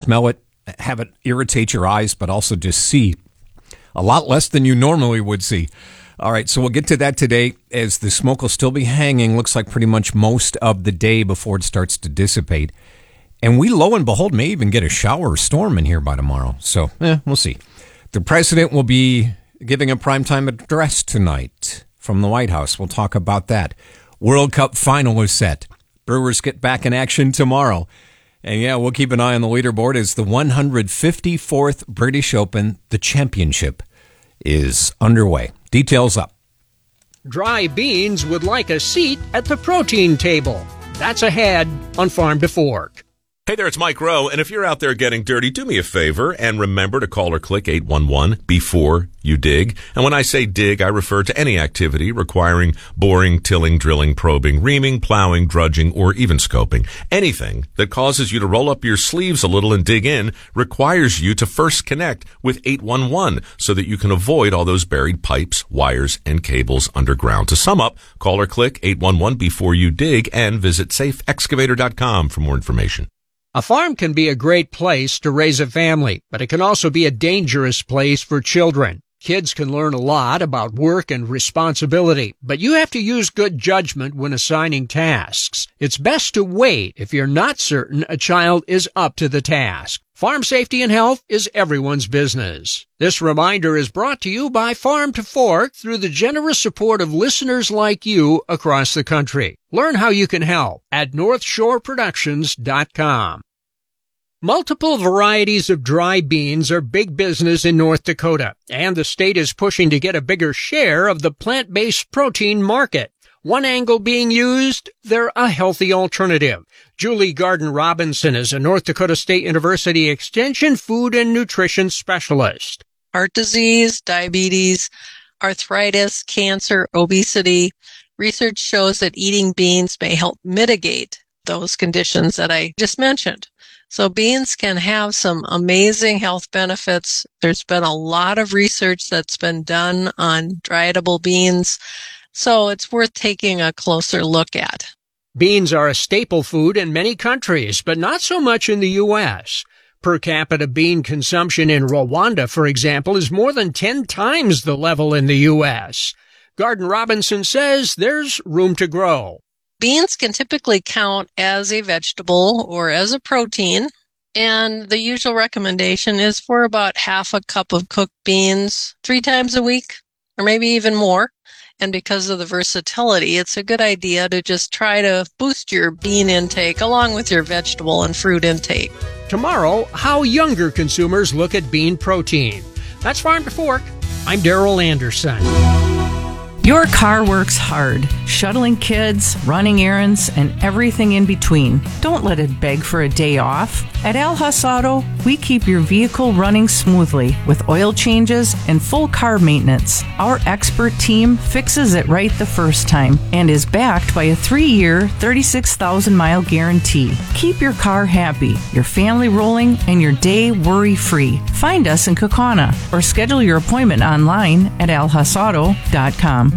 smell it, have it irritate your eyes, but also just see a lot less than you normally would see. All right, so we'll get to that today as the smoke will still be hanging, looks like pretty much most of the day before it starts to dissipate. And we, lo and behold, may even get a shower or storm in here by tomorrow. So, we'll see. The president will be giving a primetime address tonight from the White House. We'll talk about that. World Cup final is set. Brewers get back in action tomorrow. And yeah, we'll keep an eye on the leaderboard as the 154th British Open, the championship, is underway. Details up. Dry beans would like a seat at the protein table. That's ahead on Farm to Fork. Hey there, it's Mike Rowe, and if you're out there getting dirty, do me a favor and remember to call or click 811 before you dig. And when I say dig, I refer to any activity requiring boring, tilling, drilling, probing, reaming, plowing, drudging, or even scoping. Anything that causes you to roll up your sleeves a little and dig in requires you to first connect with 811 so that you can avoid all those buried pipes, wires, and cables underground. To sum up, call or click 811 before you dig and visit safeexcavator.com for more information. A farm can be a great place to raise a family, but it can also be a dangerous place for children. Kids can learn a lot about work and responsibility, but you have to use good judgment when assigning tasks. It's best to wait if you're not certain a child is up to the task. Farm safety and health is everyone's business. This reminder is brought to you by Farm to Fork through the generous support of listeners like you across the country. Learn how you can help at NorthshoreProductions.com. Multiple varieties of dry beans are big business in North Dakota, and the state is pushing to get a bigger share of the plant-based protein market. One angle being used, they're a healthy alternative. Julie Garden-Robinson is a North Dakota State University Extension food and nutrition specialist. Heart disease, diabetes, arthritis, cancer, obesity. Research shows that eating beans may help mitigate those conditions that I just mentioned. So beans can have some amazing health benefits. There's been a lot of research that's been done on dry edible beans, so it's worth taking a closer look at. Beans are a staple food in many countries, but not so much in the U.S. Per capita bean consumption in Rwanda, for example, is more than 10 times the level in the U.S. Garden-Robinson says there's room to grow. Beans can typically count as a vegetable or as a protein, and the usual recommendation is for about half a cup of cooked beans 3 times a week, or maybe even more. And because of the versatility, it's a good idea to just try to boost your bean intake along with your vegetable and fruit intake. Tomorrow, how younger consumers look at bean protein. That's Farm to Fork. I'm Darrell Anderson. Your car works hard, shuttling kids, running errands, and everything in between. Don't let it beg for a day off. At Al Huss Auto, we keep your vehicle running smoothly with oil changes and full car maintenance. Our expert team fixes it right the first time and is backed by a 3-year, 36,000-mile guarantee. Keep your car happy, your family rolling, and your day worry-free. Find us in Kaukauna or schedule your appointment online at alhussauto.com.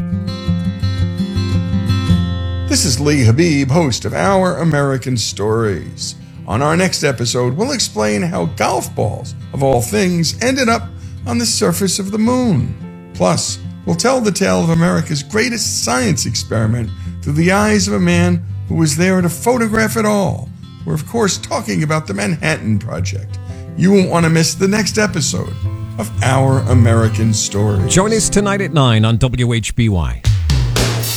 This is Lee Habib, host of Our American Stories. On our next episode, we'll explain how golf balls, of all things, ended up on the surface of the moon. Plus, we'll tell the tale of America's greatest science experiment through the eyes of a man who was there to photograph it all. We're, of course, talking about the Manhattan Project. You won't want to miss the next episode of Our American Stories. Join us tonight at 9 on WHBY.